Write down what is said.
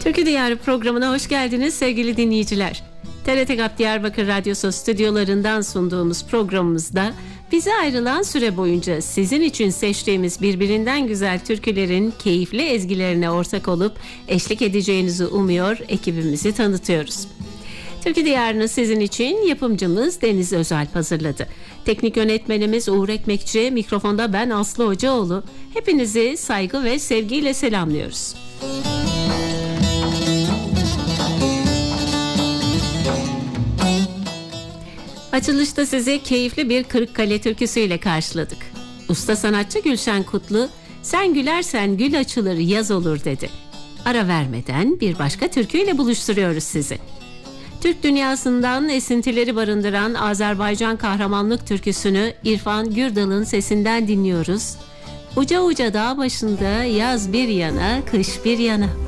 Türkü Diyarı programına hoş geldiniz sevgili dinleyiciler. TRT GAP Diyarbakır Radyosu stüdyolarından sunduğumuz programımızda bize ayrılan süre boyunca sizin için seçtiğimiz birbirinden güzel türkülerin keyifli ezgilerine ortak olup eşlik edeceğinizi umuyor, ekibimizi tanıtıyoruz. Türkü Diyarı'nı sizin için yapımcımız Deniz Özalp hazırladı. Teknik yönetmenimiz Uğur Ekmekçi, mikrofonda ben Aslı Hocaoğlu. Hepinizi saygı ve sevgiyle selamlıyoruz. Açılışta sizi keyifli bir Kırıkkale türküsüyle karşıladık. Usta sanatçı Gülşen Kutlu, "Sen gülersen gül açılır yaz olur" dedi. Ara vermeden bir başka türküyle buluşturuyoruz sizi. Türk dünyasından esintileri barındıran Azerbaycan kahramanlık türküsünü İrfan Gürdal'ın sesinden dinliyoruz. Uca uca dağ başında yaz bir yana, kış bir yana.